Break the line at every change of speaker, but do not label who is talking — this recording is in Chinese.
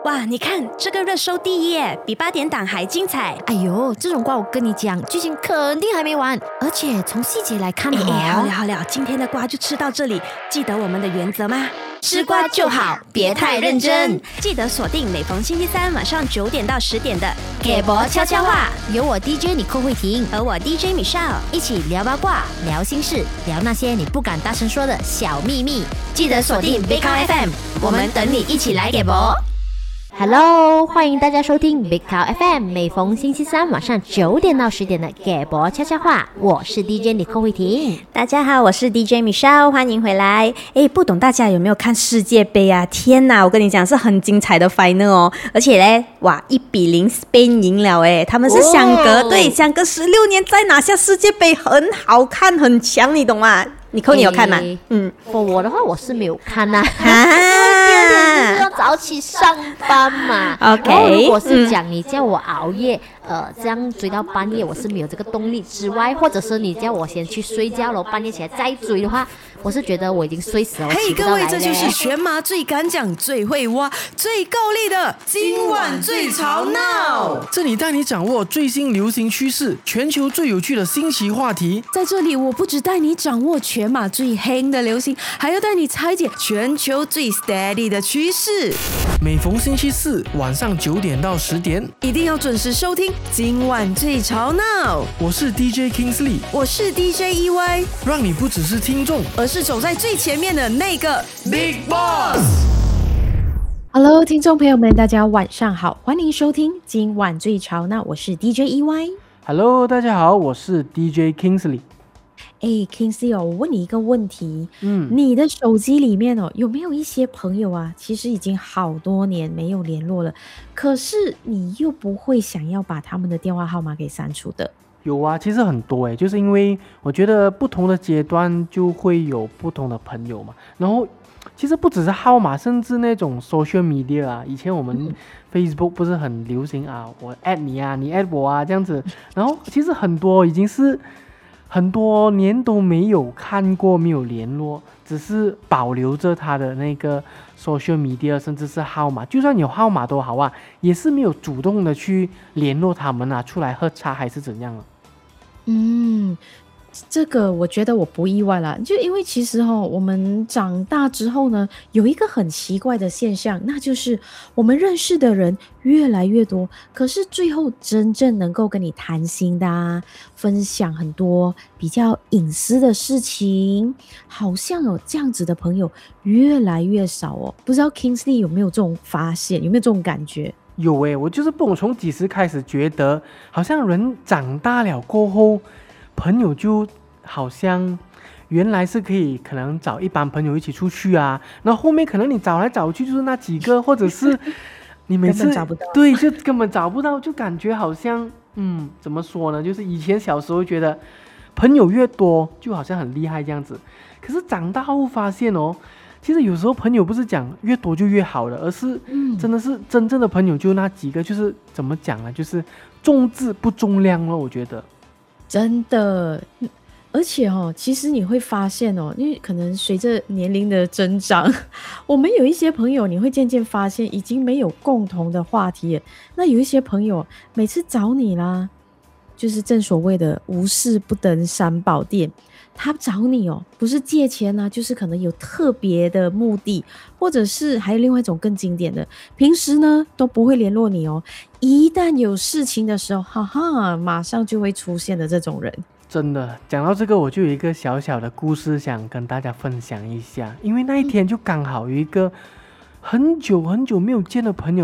哇，你看这个热搜第一耶，比8点档还精彩。
哎呦，这种瓜我跟你讲，剧情肯定还没完，而且从细节来看
好了，今天的瓜就吃到这里。记得我们的原则吗？吃瓜就好，别太认真。记得锁定每逢星期三晚上9点到10点的
给博悄悄话，有我 DJ 你寇慧婷
和我 DJ Michelle
一起聊八卦、聊心事、聊那些你不敢大声说的小秘密。
记得锁定 Big Cow FM， 我们等你一起来给博。
Hello， 欢迎大家收听 Big Cow FM， 每逢星期三晚上9点到10点的给博悄悄话，我是 DJ 李寇慧婷。
大家好，我是 DJ Michelle， 欢迎回来。不懂大家有没有看世界杯啊？天哪，我跟你讲是很精彩的 final 哦，而且嘞，哇，1-0 Spain 赢了他们是相隔16年再拿下世界杯，很好看，很强，你懂吗？你有看吗？
我的话我是没有看因为第二天就是要早起上班嘛。
OK，
然后如果是讲你叫我熬夜，这样追到半夜，我是没有这个动力之外，或者是你叫我先去睡觉了，半夜起来再追的话，我是觉得我已经睡死了。
嘿，各位，这就是全马最敢讲、最会挖、最够力的今晚最吵闹。
这里带你掌握最新流行趋势，全球最有趣的新奇话题。
在这里，我不只带你掌握全马最黑的流行，还要带你拆解全球最 steady 的趋势。
每逢星期四晚上9点到10点，
一定要准时收听今晚最吵闹。
我是 DJ Kingsley，
我是 DJ EY，
让你不只是听众，
而是走在最前面的那个
Big Boss。Hello，
听众朋友们，大家晚上好，欢迎收听今晚最吵闹，我是 DJ EY。Hello，
大家好，我是 DJ Kingsley。
Kingsley 我问你一个问题，你的手机里面有没有一些朋友啊，其实已经好多年没有联络了，可是你又不会想要把他们的电话号码给删除的？
有啊，其实很多就是因为我觉得不同的阶段就会有不同的朋友嘛，然后其实不只是号码，甚至那种 social media 啊，以前我们Facebook 不是很流行啊，我 add 你啊，你 add 我啊这样子，然后其实很多已经是很多年都没有看过，没有联络，只是保留着他的那个 social media， 甚至是号码，就算有号码都好啊，也是没有主动的去联络他们啊，出来喝茶还是怎样啊。
这个我觉得我不意外啦，就因为其实我们长大之后呢，有一个很奇怪的现象，那就是我们认识的人越来越多，可是最后真正能够跟你谈心的啊，分享很多比较隐私的事情，好像有这样子的朋友越来越少哦。不知道 Kingsley 有没有这种发现，有没有这种感觉？
有我就是不懂从几时开始觉得好像人长大了过后，朋友就好像原来是可以可能找一帮朋友一起出去啊，然后后面可能你找来找去就是那几个，或者是你每次
根本找不到，
对，就根本找不到，就感觉好像怎么说呢，就是以前小时候觉得朋友越多就好像很厉害这样子，可是长大后发现其实有时候朋友不是讲越多就越好的，而是真的是真正的朋友就那几个，就是怎么讲呢，就是重质不重量了，我觉得
真的。而且其实你会发现因为可能随着年龄的增长，我们有一些朋友你会渐渐发现已经没有共同的话题了。那有一些朋友每次找你啦，就是正所谓的无事不登三宝殿，他找你不是借钱啊，就是可能有特别的目的，或者是还有另外一种更经典的，平时呢都不会联络你一旦有事情的时候，马上就会出现的这种人。
真的，讲到这个我就有一个小小的故事想跟大家分享一下，因为那一天就刚好有一个很久很久没有见的朋友